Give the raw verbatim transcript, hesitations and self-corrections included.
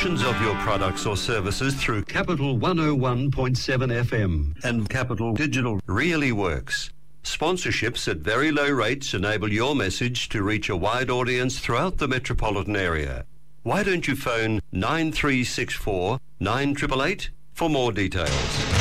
promotions of your products or services through Capital one oh one point seven F M and Capital Digital really works. Sponsorships at very low rates enable your message to reach a wide audience throughout the metropolitan area. Why don't you phone nine three six four nine eight eight eight for more details?